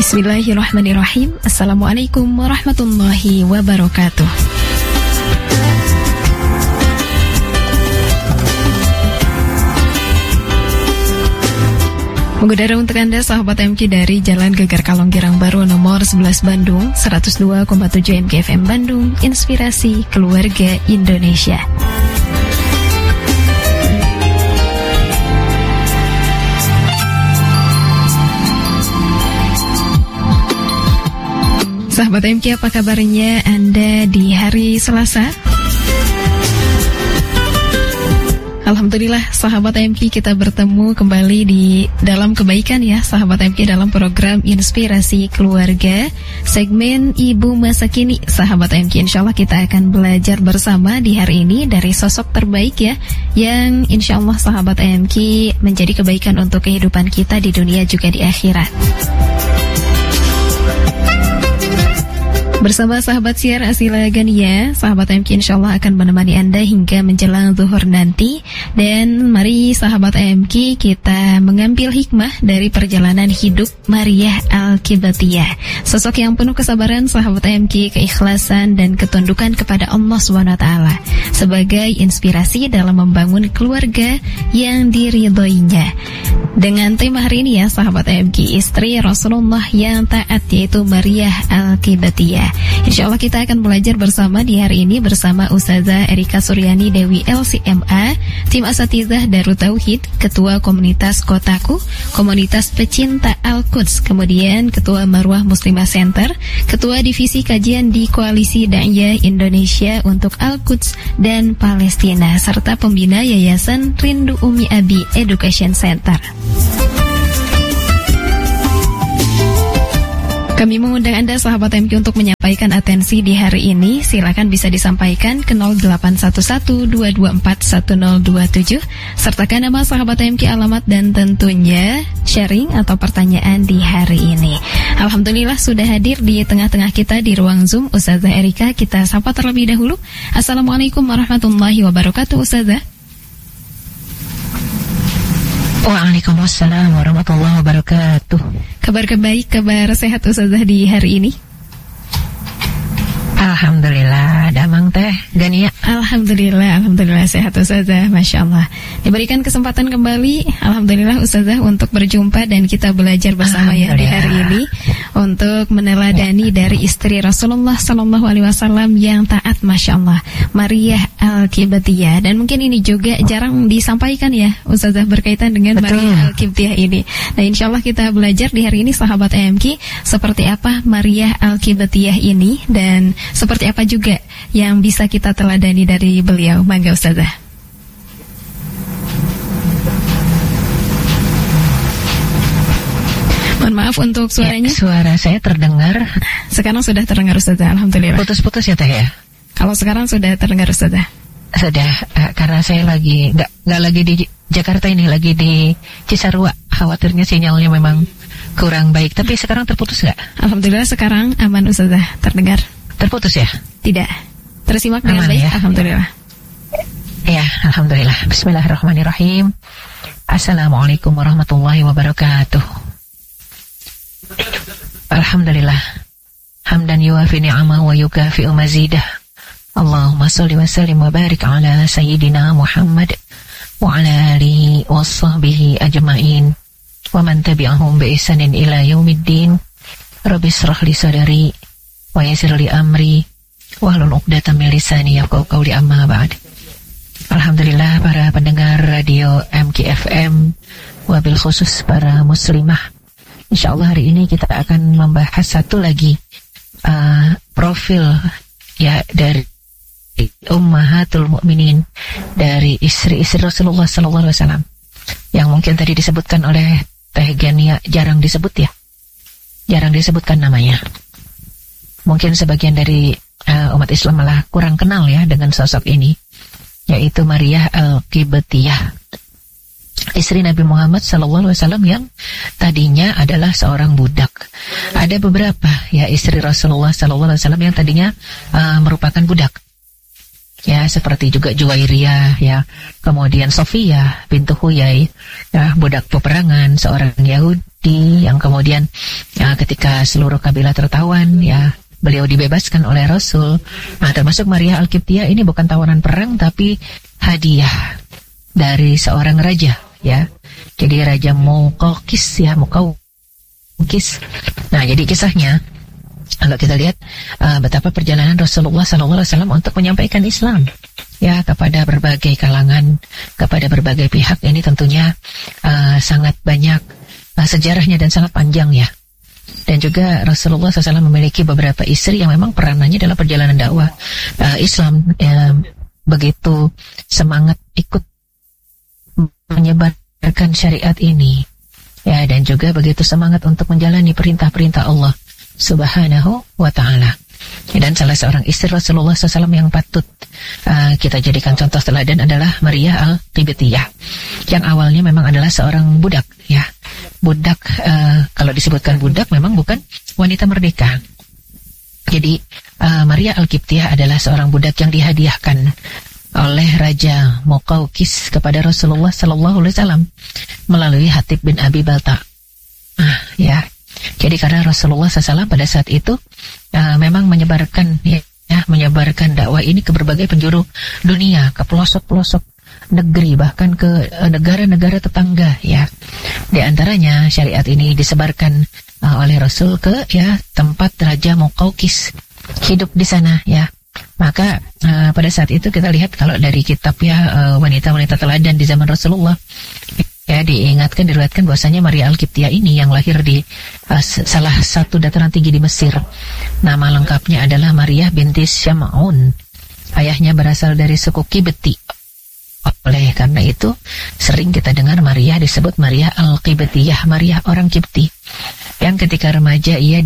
Bismillahirrahmanirrahim. Assalamualaikum warahmatullahi wabarakatuh. Mengudara untuk Anda sahabat MK dari Jalan Gegar Kalong Girang Baru nomor 11 Bandung, 102,7 MK FM Bandung, Inspirasi Keluarga Indonesia. Sahabat MK, apa kabarnya Anda di hari Selasa? Alhamdulillah sahabat MK, kita bertemu kembali di dalam kebaikan ya sahabat MK, dalam program Inspirasi Keluarga segmen Ibu Masa Kini. Sahabat MK, insyaallah kita akan belajar bersama di hari ini dari sosok terbaik ya, yang insyaallah sahabat MK menjadi kebaikan untuk kehidupan kita di dunia juga di akhirat. Bersama sahabat siar Asila Gania, sahabat MK insyaallah akan menemani Anda hingga menjelang zuhur nanti. Dan mari sahabat MK kita mengambil hikmah dari perjalanan hidup Maryah Al-Qibtiyah, sosok yang penuh kesabaran sahabat MK, keikhlasan dan ketundukan kepada Allah SWT sebagai inspirasi dalam membangun keluarga yang diridhoinya. Dengan tema hari ini ya sahabat MK, istri Rasulullah yang taat, yaitu Maryah Al-Qibtiyah. InsyaAllah kita akan belajar bersama di hari ini bersama Ustazah Erika Suryani Dewi LCMA, tim asatidzah Darut Tauhid, Ketua Komunitas Kotaku, Komunitas Pecinta Al-Quds, kemudian Ketua Marwah Muslimah Center, Ketua Divisi Kajian di Koalisi Da'iyah Indonesia untuk Al-Quds dan Palestina, serta pembina Yayasan Rindu Umi Abi Education Center. Kami mengundang Anda sahabat MK untuk menyampaikan atensi di hari ini. Silakan bisa disampaikan ke 0811-224-1027. Sertakan nama sahabat MK, alamat dan tentunya sharing atau pertanyaan di hari ini. Alhamdulillah sudah hadir di tengah-tengah kita di ruang Zoom Ustazah Erika. Kita sapa terlebih dahulu. Assalamualaikum warahmatullahi wabarakatuh Ustazah. Waalaikumsalam warahmatullahi wabarakatuh. Kabar baik, kabar sehat Ustazah di hari ini? Alhamdulillah, damang teh Gania. Alhamdulillah sehat Ustazah, Masya Allah. Diberikan kesempatan kembali, Alhamdulillah Ustazah, untuk berjumpa dan kita belajar bersama ya di hari ini untuk meneladani dari istri Rasulullah SAW yang taat, Masya Allah, Maryah Al-Qibtiyah. Dan mungkin ini juga jarang disampaikan ya Ustazah berkaitan dengan Maryah Al-Qibtiyah ini. Nah insyaallah kita belajar di hari ini sahabat AMK, seperti apa Maryah Al-Qibtiyah ini dan seperti apa juga yang bisa kita teladani dari beliau. Mangga Ustazah. Mohon maaf untuk suaranya. Ya, suara saya terdengar. Sekarang sudah terdengar Ustazah, Alhamdulillah. Putus-putus ya teh ya? Kalau sekarang sudah terdengar Ustazah. Sudah, karena saya lagi nggak lagi di Jakarta ini, lagi di Cisarua. Khawatirnya sinyalnya memang kurang baik. Tapi sekarang terputus nggak? Alhamdulillah sekarang aman Ustazah, terdengar. Terputus ya? Tidak. Tersimak dengan baik ya? Alhamdulillah. Ya, Alhamdulillah. Bismillahirrahmanirrahim. Assalamualaikum warahmatullahi wabarakatuh. Alhamdulillah. Hamdan yuafi ni'amah wa yukafi'u mazidah. Allahumma salli wa sallim wa barik ala sayyidina Muhammad wa ala alihi wa sahbihi ajma'in wa man tabi'ahum bi ihsanin ila yaumiddin. Rabbi israh li sadri wa yassir li amri wahlul 'uqdatam min lisani yafqahu qawli, amma ba'd. Alhamdulillah para pendengar radio MKFM, wabil khusus para muslimah. Insyaallah hari ini kita akan membahas satu lagi profil ya dari Ummahatul Mukminin, dari istri-istri Rasulullah SAW yang mungkin tadi disebutkan oleh Teh Gania, jarang disebut ya, jarang disebutkan namanya. Mungkin sebagian dari umat Islam malah kurang kenal ya dengan sosok ini, yaitu Maryah Al-Qibtiyah, istri Nabi Muhammad SAW yang tadinya adalah seorang budak. Ada beberapa ya istri Rasulullah SAW yang tadinya merupakan budak. Ya, seperti juga Juwairiyah ya, kemudian Sofiyah bintu Huyai ya, budak peperangan, seorang Yahudi yang kemudian ketika seluruh kabilah tertawan, ya, beliau dibebaskan oleh Rasul. Nah, termasuk Maria Al-Qibtiyah ini bukan tawanan perang, tapi hadiah dari seorang raja, ya. Jadi Raja Muqawqis, ya, Muqawqis. Nah, jadi kisahnya, kalau kita lihat betapa perjalanan Rasulullah SAW untuk menyampaikan Islam, ya, kepada berbagai kalangan, kepada berbagai pihak, ini tentunya sangat banyak sejarahnya dan sangat panjang, ya. Dan juga Rasulullah SAW memiliki beberapa istri yang memang peranannya dalam perjalanan dakwah Islam, begitu semangat ikut menyebarkan syariat ini, ya, dan juga begitu semangat untuk menjalani perintah-perintah Allah Subhanahu wa ta'ala. Dan salah seorang istri Rasulullah SAW yang patut kita jadikan contoh teladan adalah Maria Al-Qibtiyah, yang awalnya memang adalah seorang budak, ya. Budak, kalau disebutkan budak memang bukan wanita merdeka. Jadi Maria Al-Qibtiyah adalah seorang budak yang dihadiahkan oleh Raja Muqawqis kepada Rasulullah SAW melalui Hatib bin Abi Balta. Ya. Jadi karena Rasulullah SAW pada saat itu memang menyebarkan menyebarkan dakwah ini ke berbagai penjuru dunia, ke pelosok-pelosok negeri, bahkan ke negara-negara tetangga, ya. Di antaranya syariat ini disebarkan oleh Rasul ke, ya, tempat Raja Muqawqis hidup di sana, ya. Maka pada saat itu kita lihat kalau dari kitab, ya, wanita-wanita teladan di zaman Rasulullah, ya, diriwayatkan bahwasanya Maria Al-Qibtiyah ini yang lahir di salah satu dataran tinggi di Mesir. Nama lengkapnya adalah Maria binti Syam'un. Ayahnya berasal dari suku Qibti. Oleh karena itu sering kita dengar Maria disebut Maria Al-Qibtiyah, Maria orang Qibti, yang ketika remaja ia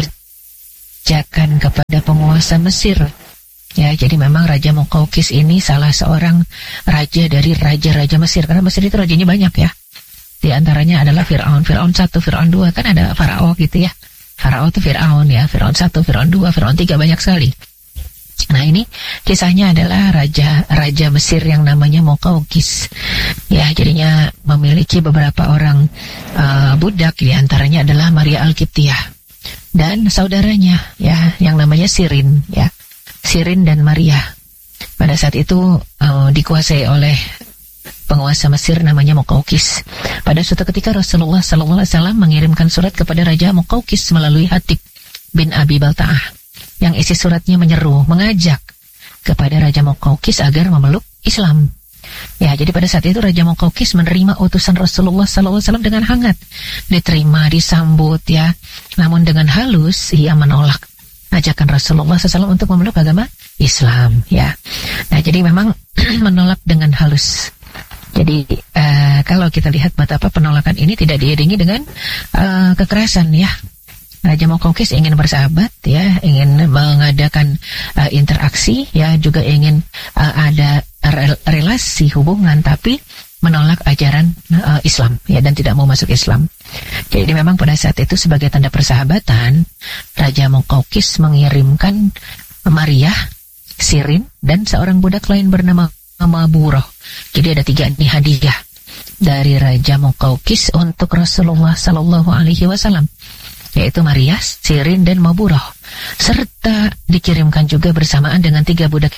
dipekerjakan kepada penguasa Mesir. Ya, jadi memang Raja Muqawqis ini salah seorang raja dari raja-raja Mesir, karena Mesir itu rajanya banyak, ya. Di antaranya adalah Fir'aun 1, Fir'aun 2, kan ada Farao gitu, ya. Farao itu Fir'aun, ya, Fir'aun 1, Fir'aun 2, Fir'aun 3, banyak sekali. Nah, ini kisahnya adalah raja Mesir yang namanya Muqawqis. Ya, jadinya memiliki beberapa orang budak, di antaranya adalah Maria Al-Qibtiyah dan saudaranya, ya, yang namanya Sirin, ya. Sirin dan Maria pada saat itu dikuasai oleh penguasa Mesir namanya Muqawqis. Pada suatu ketika Rasulullah SAW mengirimkan surat kepada Raja Muqawqis melalui Hatib bin Abi Balta'ah, yang isi suratnya menyeru, mengajak kepada Raja Muqawqis agar memeluk Islam. Ya, jadi pada saat itu Raja Muqawqis menerima utusan Rasulullah SAW dengan hangat, diterima, disambut, ya. Namun dengan halus ia menolak ajakan Rasulullah SAW untuk memeluk agama Islam, ya. Nah, jadi memang menolak dengan halus. Jadi kalau kita lihat betapa penolakan ini tidak diiringi dengan kekerasan, ya. Raja Muqawqis ingin bersahabat, ya, ingin mengadakan interaksi, ya, juga ingin ada relasi hubungan, tapi menolak ajaran Islam, ya, dan tidak mau masuk Islam. Jadi memang pada saat itu sebagai tanda persahabatan, Raja Muqawqis mengirimkan Maria, Sirin, dan seorang budak lain bernama Maburoh. Jadi ada 3 nih hadiah dari Raja Muqawqis untuk Rasulullah SAW, yaitu Maria, Sirin, dan Maburoh. Serta dikirimkan juga bersamaan dengan 3 budak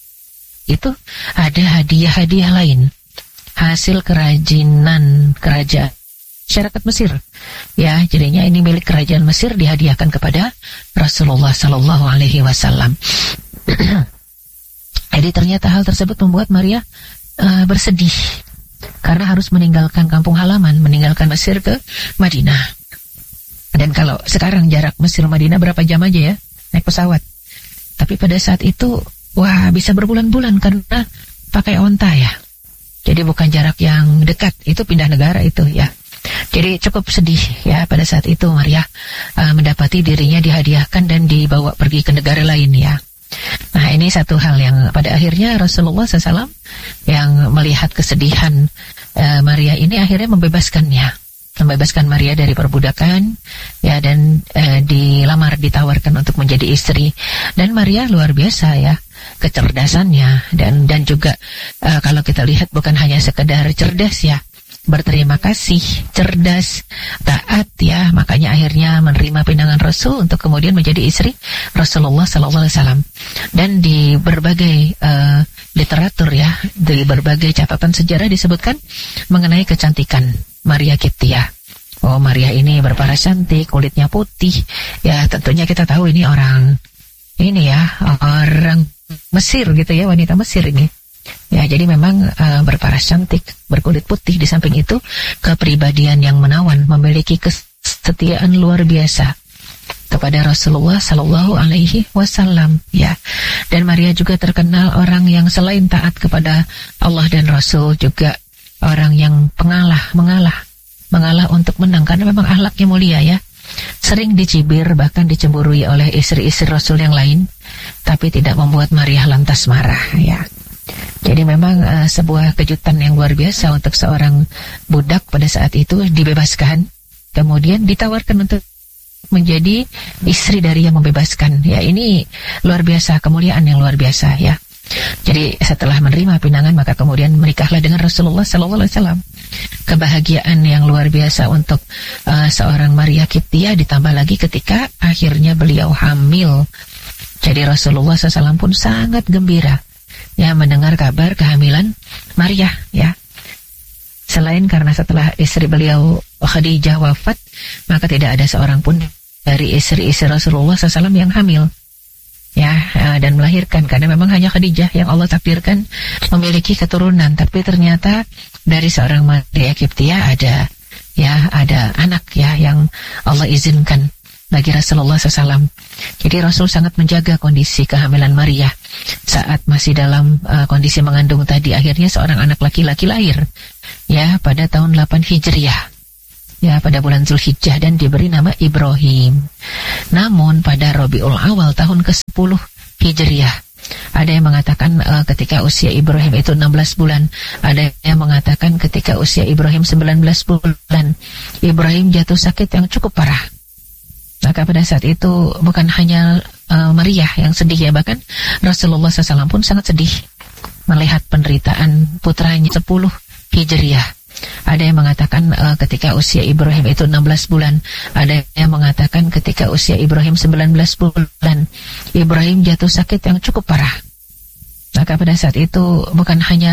itu ada hadiah-hadiah lain, hasil kerajinan kerajaan masyarakat Mesir. Ya, jadinya ini milik kerajaan Mesir, dihadiahkan kepada Rasulullah SAW. Jadi ternyata hal tersebut membuat Maria bersedih karena harus meninggalkan kampung halaman, meninggalkan Mesir ke Madinah. Dan kalau sekarang jarak Mesir Madinah berapa jam aja, ya, naik pesawat. Tapi pada saat itu, wah, bisa berbulan-bulan karena pakai onta, ya. Jadi bukan jarak yang dekat, itu pindah negara itu, ya. Jadi cukup sedih, ya, pada saat itu Maria mendapati dirinya dihadiahkan dan dibawa pergi ke negara lain, ya. Nah, ini satu hal yang pada akhirnya Rasulullah SAW yang melihat kesedihan Maria ini akhirnya membebaskan Maria dari perbudakan, ya, dan ditawarkan untuk menjadi istri. Dan Maria luar biasa, ya, kecerdasannya dan juga kalau kita lihat bukan hanya sekedar cerdas, ya, berterima kasih, cerdas, taat ya. Makanya akhirnya menerima pinangan Rasul untuk kemudian menjadi istri Rasulullah SAW. Dan di berbagai literatur ya, di berbagai catatan sejarah disebutkan mengenai kecantikan Maria Kiptiah. Oh, Maria ini berparas cantik, kulitnya putih. Ya, tentunya kita tahu ini orang Mesir gitu ya, wanita Mesir ini. Ya, jadi memang berparas cantik, berkulit putih. Di samping itu, kepribadian yang menawan, memiliki kesetiaan luar biasa kepada Rasulullah Sallallahu Alaihi Wasallam. Ya, dan Maria juga terkenal orang yang selain taat kepada Allah dan Rasul, juga orang yang mengalah untuk menang, karena memang akhlaknya mulia ya. Sering dicibir, bahkan dicemburui oleh istri-istri Rasul yang lain, tapi tidak membuat Maria lantas marah ya. Jadi memang sebuah kejutan yang luar biasa untuk seorang budak pada saat itu dibebaskan, kemudian ditawarkan untuk menjadi istri dari yang membebaskan. Ya, ini luar biasa, kemuliaan yang luar biasa ya. Jadi setelah menerima pinangan, maka kemudian menikahlah dengan Rasulullah SAW. Kebahagiaan yang luar biasa untuk seorang Maria Kiptiah, ditambah lagi ketika akhirnya beliau hamil. Jadi Rasulullah SAW pun sangat gembira ya mendengar kabar kehamilan Maria ya. Selain karena setelah istri beliau Khadijah wafat, maka tidak ada seorang pun dari istri-istri Rasulullah SAW yang hamil ya, dan melahirkan, karena memang hanya Khadijah yang Allah takdirkan memiliki keturunan. Tapi ternyata dari seorang Maria Kiptiah ada anak ya yang Allah izinkan bagi Rasulullah SAW. Jadi Rasul sangat menjaga kondisi kehamilan Maria saat masih dalam kondisi mengandung tadi. Akhirnya seorang anak laki-laki lahir ya pada tahun 8 Hijriah ya, pada bulan Zulhijjah, dan diberi nama Ibrahim. Namun pada Rabiul Awal tahun ke-10 Hijriah, ada yang mengatakan ketika usia Ibrahim itu 16 bulan, ada yang mengatakan ketika usia Ibrahim 19 bulan, Ibrahim jatuh sakit yang cukup parah. Maka pada saat itu bukan hanya Maria yang sedih ya, bahkan Rasulullah SAW pun sangat sedih melihat penderitaan putranya 10 Hijriah. Ada yang mengatakan ketika usia Ibrahim itu 16 bulan, ada yang mengatakan ketika usia Ibrahim 19 bulan, Ibrahim jatuh sakit yang cukup parah. Maka pada saat itu bukan hanya